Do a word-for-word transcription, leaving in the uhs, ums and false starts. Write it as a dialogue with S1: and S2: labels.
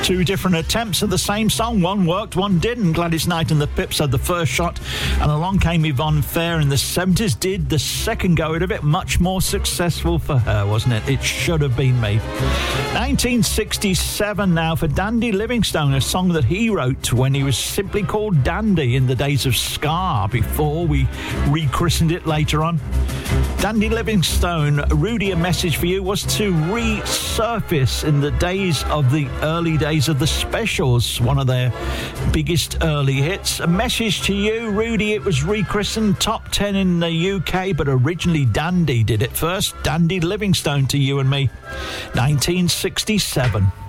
S1: Two different attempts at the same song. One worked, one didn't. Gladys Knight and the Pips had the first shot, and along came Yvonne Fair in the seventies. Did the second go at a bit much more successful for her, wasn't it? It Should Have Been Me. nineteen sixty-seven now for Dandy Livingstone, a song that he wrote when he was simply called Dandy in the days of ska, before we rechristened it later on. Dandy Livingstone, Rudy, a message for you was to resurface in the days of the early days of the Specials, one of their biggest early hits. A message to you, Rudy, it was rechristened top ten in the U K, but originally Dandy did it first. Dandy Livingstone to you and me, nineteen sixty-seven.